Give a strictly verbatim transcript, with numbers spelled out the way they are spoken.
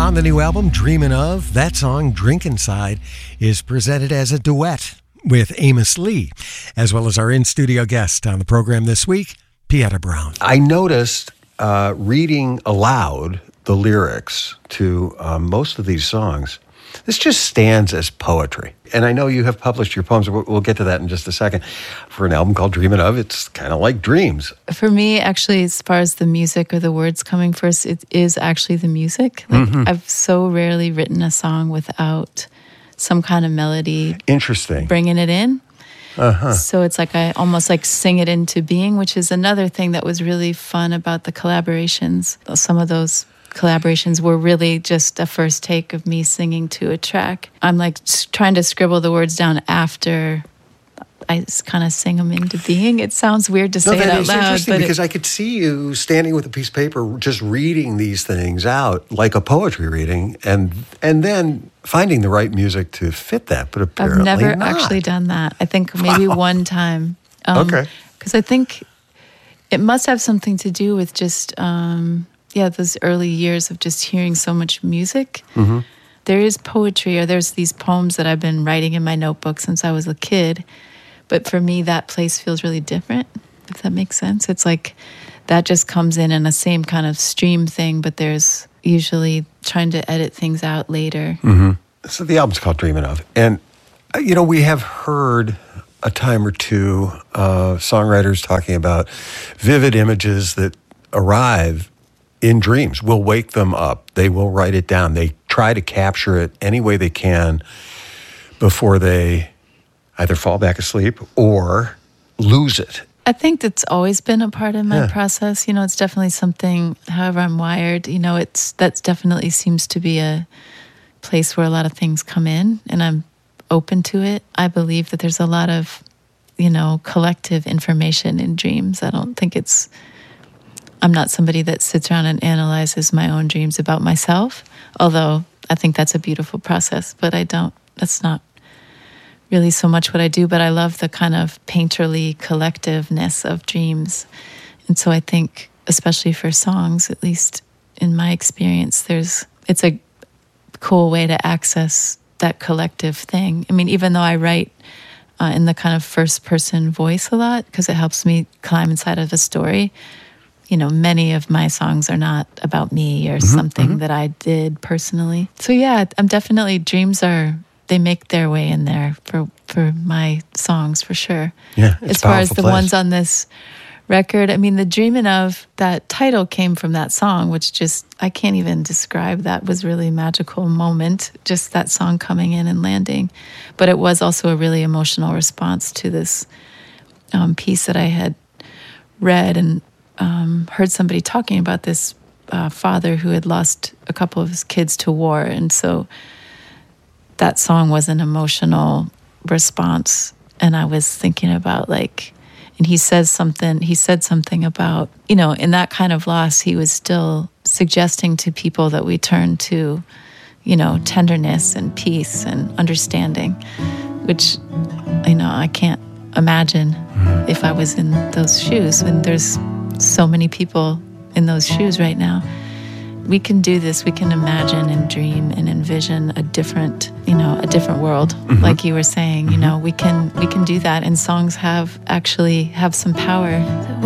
On the new album, Dreamin' Of, that song, Drink Inside, is presented as a duet with Amos Lee, as well as our in-studio guest on the program this week, Pieta Brown. I noticed uh, reading aloud the lyrics to um, most of these songs, this just stands as poetry. And I know you have published your poems. We'll get to that in just a second. For an album called Dreamin' Of, it's kind of like dreams. For me, actually, as far as the music or the words coming first, it is actually the music. Like, mm-hmm. I've so rarely written a song without some kind of melody. Interesting. Bringing it in. Uh-huh. So it's like I almost like sing it into being, which is another thing that was really fun about the collaborations. Some of those collaborations were really just a first take of me singing to a track. I'm like trying to scribble the words down after I just kind of sing them into being. It sounds weird to say no, it out is loud. Interesting but because it, I could see you standing with a piece of paper just reading these things out like a poetry reading and and then finding the right music to fit that, but apparently I've never not. actually done that. I think maybe wow. one time. Um, okay. Because I think it must have something to do with just... Um, yeah, those early years of just hearing so much music. Mm-hmm. There is poetry, or there's these poems that I've been writing in my notebook since I was a kid. But for me, that place feels really different, if that makes sense. It's like that just comes in in the same kind of stream thing, but there's usually trying to edit things out later. Mm-hmm. So the album's called Dreamin' Of. And, you know, we have heard a time or two uh, songwriters talking about vivid images that arrive in dreams. We'll wake them up. They will write it down. They try to capture it any way they can before they either fall back asleep or lose it. I think that's always been a part of my yeah. process. You know, it's definitely something, however I'm wired, you know, it's that's definitely seems to be a place where a lot of things come in, and I'm open to it. I believe that there's a lot of, you know, collective information in dreams. I don't think it's I'm not somebody that sits around and analyzes my own dreams about myself, although I think that's a beautiful process, but I don't, that's not really so much what I do, but I love the kind of painterly collectiveness of dreams. And so I think, especially for songs, at least in my experience, there's, it's a cool way to access that collective thing. I mean, even though I write uh, in the kind of first person voice a lot, because it helps me climb inside of a story, you know, many of my songs are not about me or mm-hmm, something mm-hmm. that I did personally. So yeah, I'm definitely, dreams are, they make their way in there for, for my songs for sure. Yeah, it's as far as the place. ones on this record, I mean, the Dreamin' Of, that title came from that song, which just, I can't even describe. That was really a magical moment, just that song coming in and landing. But it was also a really emotional response to this um, piece that I had read and Um, heard somebody talking about this uh, father who had lost a couple of his kids to war. And so that song was an emotional response. And I was thinking about like, and he says something, he said something about, you know, in that kind of loss, he was still suggesting to people that we turn to, you know, tenderness and peace and understanding, which, you know, I can't imagine if I was in those shoes. And there's so many people in those shoes right now. We can do this. We can imagine and dream and envision a different, you know, a different world. Mm-hmm. Like you were saying, you know, we can we can do that, and songs have actually have some power.